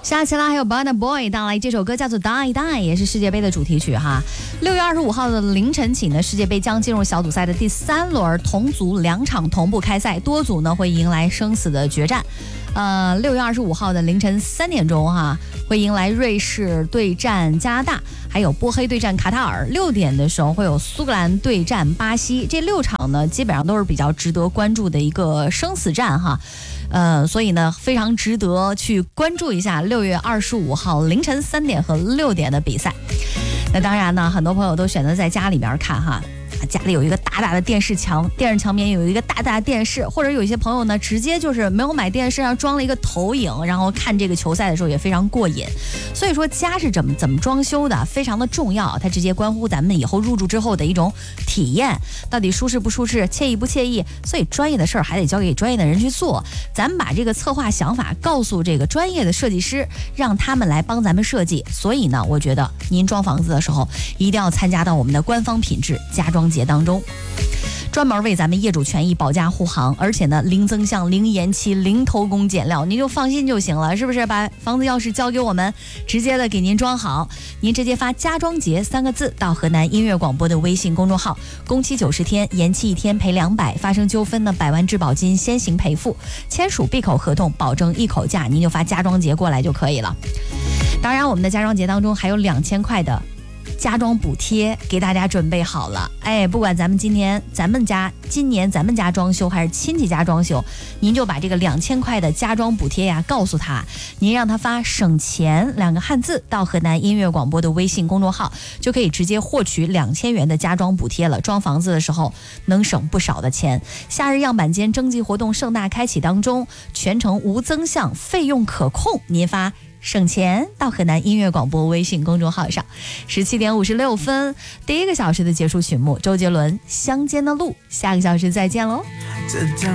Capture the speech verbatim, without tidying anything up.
下期啦，还有 Burna Boy 带来这首歌叫做 Die Die， 也是世界杯的主题曲哈。六月二十五号的凌晨起呢，世界杯将进入小组赛的第三轮，同组两场同步开赛，多组呢会迎来生死的决战。呃，六月二十五号的凌晨三点钟哈，会迎来瑞士对战加拿大，还有波黑对战卡塔尔。六点的时候会有苏格兰对战巴西，这六场呢基本上都是比较值得关注的一个生死战哈。呃，所以呢非常值得去关注一下六月二十五号凌晨三点和六点的比赛。那当然呢，很多朋友都选择在家里边看哈。家里有一个大大的电视墙，电视墙边有一个大大的电视，或者有一些朋友呢，直接就是没有买电视，上装了一个投影，然后看这个球赛的时候也非常过瘾。所以说家是怎么怎么装修的，非常的重要，它直接关乎咱们以后入住之后的一种体验，到底舒适不舒适，惬意不惬意。所以专业的事儿还得交给专业的人去做，咱们把这个策划想法告诉这个专业的设计师，让他们来帮咱们设计。所以呢，我觉得您装房子的时候一定要参加到我们的官方品质家装节当中，专门为咱们业主权益保驾护航，而且呢零增项、零延期、零偷工减料，您就放心就行了，是不是？把房子钥匙交给我们，直接的给您装好，您直接发家装节三个字到河南音乐广播的微信公众号，工期九十天，延期一天赔两百，发生纠纷呢百万质保金先行赔付，签署闭口合同，保证一口价，您就发家装节过来就可以了。当然我们的家装节当中还有两千块的家装补贴给大家准备好了，哎，不管咱们今年咱们家今年咱们家装修还是亲戚家装修，您就把这个两千块的家装补贴呀告诉他，您让他发省钱两个汉字到河南音乐广播的微信公众号，就可以直接获取两千元的家装补贴了。装房子的时候能省不少的钱。夏日样板间征集活动盛大开启当中，全程无增项，费用可控，您发省钱到河南音乐广播微信公众号上。十七点五十六分，第一个小时的结束曲目，周杰伦《乡间的路》，下个小时再见喽。